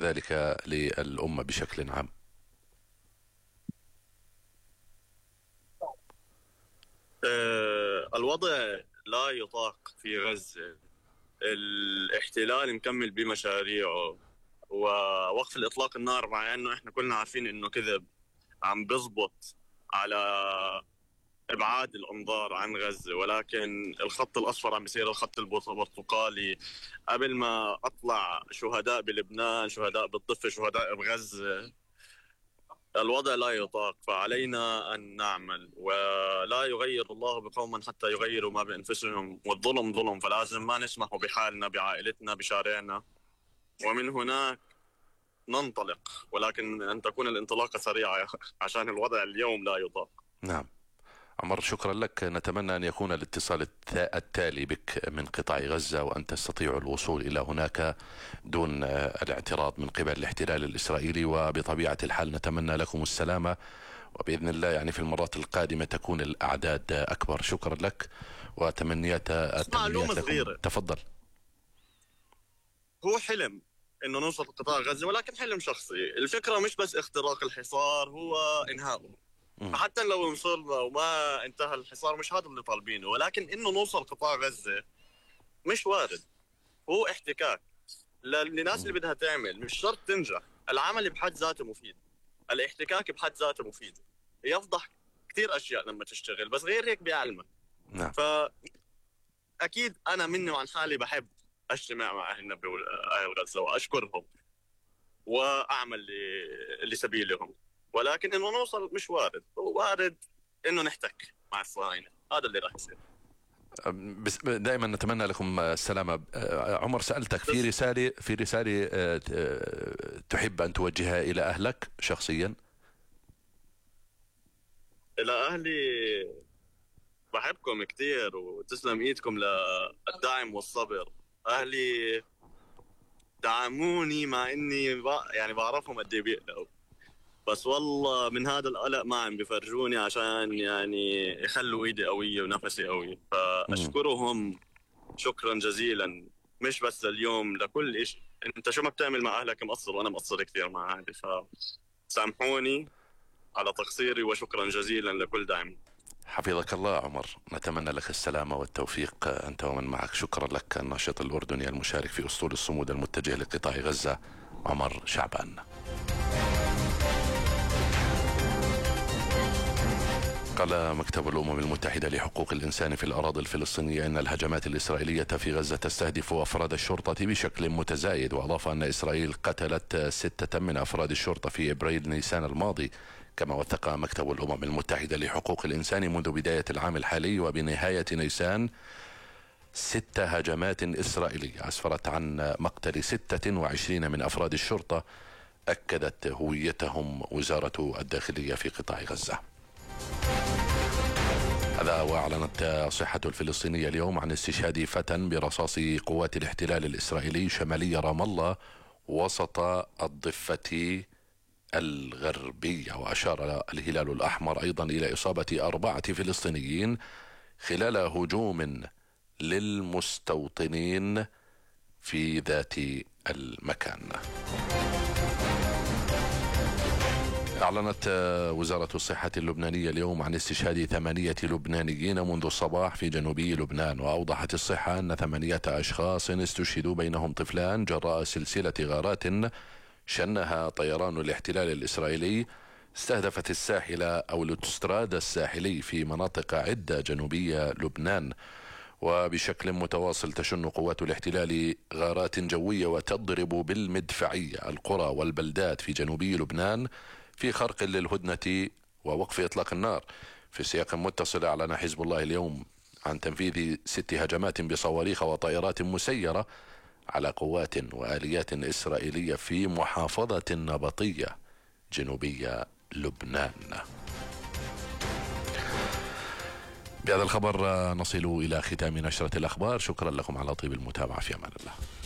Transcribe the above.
وكذلك للأمة بشكل عام؟ الوضع لا يطاق في غزة. الاحتلال مكمل بمشاريعه، ووقف الإطلاق النار مع أنه إحنا كلنا عارفين أنه كذب، عم بزبط على إبعاد الأنظار عن غزة، ولكن الخط الأصفر عم بيصير الخط البرتقالي. قبل ما أطلع شهداء بلبنان، شهداء بالضفة، شهداء بغزة، الوضع لا يطاق. فعلينا أن نعمل، ولا يغير الله بقوم حتى يغيروا ما بأنفسهم، والظلم ظلم، فلازم ما نسمح بحالنا، بعائلتنا، بشارعنا، ومن هناك ننطلق، ولكن أن تكون الانطلاقة سريعة عشان الوضع اليوم لا يطاق. نعم عمر، شكرا لك. نتمنى أن يكون الاتصال التالي بك من قطاع غزة، وأن تستطيعوا الوصول إلى هناك دون الاعتراض من قبل الاحتلال الإسرائيلي. وبطبيعة الحال نتمنى لكم السلامة، وبإذن الله يعني في المرات القادمة تكون الأعداد أكبر. شكرا لك وتمنيات معلومة لكم. صغيرة، تفضل. هو حلم انه نوصل لقطاع غزة، ولكن حلم شخصي. الفكرة مش بس اختراق الحصار، هو انهائه. مم. فحتى لو وصلنا وما انتهى الحصار، مش هذا اللي طالبينه، ولكن انه نوصل قطاع غزة مش وارد. هو احتكاك للناس اللي بدها تعمل، مش شرط تنجح. العمل بحد ذاته مفيد، الاحتكاك بحد ذاته مفيد. يفضح كثير اشياء لما تشتغل، بس غير هيك بيعلمك. نعم. فاكيد انا مني وعن حالي بحب اجتمع مع اهلنا باهل غزة واشكرهم واعمل لسبيلهم، ولكن انه نوصل مش وارد. هو وارد انه نحتك مع الصهاينة، هذا اللي راح يصير. بس دائما نتمنى لكم السلامة. عمر، سألتك في رسالة تحب أن توجهها إلى أهلك شخصيا؟ الى اهلي، بحبكم كثير وتسلم ايدكم للدعم والصبر. اهلي دعموني مع اني يعني بعرفهم قد ايه بيقلقوا، بس والله من هذا القلق ما عم بيفرجوني عشان يعني يخلوا ايدي قوية ونفسي قوي. مم. فاشكرهم شكرا جزيلا، مش بس اليوم، لكل إشي. انت شو ما بتعمل مع اهلك مقصر، وانا مقصر كثير مع اهلي، فسامحوني على تقصيري، وشكرا جزيلا لكل دعم. حفظك الله عمر، نتمنى لك السلامة والتوفيق أنت ومن معك. شكرا لك الناشط الأردني المشارك في أسطول الصمود المتجه لقطاع غزة، عمر شعبان. قال مكتب الأمم المتحدة لحقوق الإنسان في الأراضي الفلسطينية إن الهجمات الإسرائيلية في غزة تستهدف أفراد الشرطة بشكل متزايد، وأضاف أن إسرائيل قتلت 6 من أفراد الشرطة في إبريل نيسان الماضي. كما وثق مكتب الأمم المتحدة لحقوق الإنسان منذ بداية العام الحالي وبنهاية نيسان 6 هجمات إسرائيلية أسفرت عن مقتل 26 من أفراد الشرطة، أكدت هويتهم وزارة الداخلية في قطاع غزة. هذا وأعلنت الصحة الفلسطينية اليوم عن استشهاد فتى برصاص قوات الاحتلال الإسرائيلي شمالي رام الله وسط الضفة الغربية. وأشار الهلال الأحمر أيضا إلى إصابة 4 فلسطينيين خلال هجوم للمستوطنين في ذات المكان. أعلنت وزارة الصحة اللبنانية اليوم عن استشهاد 8 لبنانيين منذ الصباح في جنوبي لبنان. وأوضحت الصحة أن 8 أشخاص استشهدوا، بينهم طفلان، جراء سلسلة غارات شنها طيران الاحتلال الإسرائيلي استهدفت الساحل أو الاوتوستراد الساحلي في مناطق عدة جنوبية لبنان. وبشكل متواصل تشن قوات الاحتلال غارات جوية وتضرب بالمدفعية القرى والبلدات في جنوبي لبنان في خرق للهدنة ووقف إطلاق النار. في سياق متصل أعلن حزب الله اليوم عن تنفيذ 6 هجمات بصواريخ وطائرات مسيرة على قوات وآليات إسرائيلية في محافظة النبطية جنوبية لبنان. بهذا الخبر نصل إلى ختام نشرة الأخبار. شكرا لكم على طيب المتابعة، في أمان الله.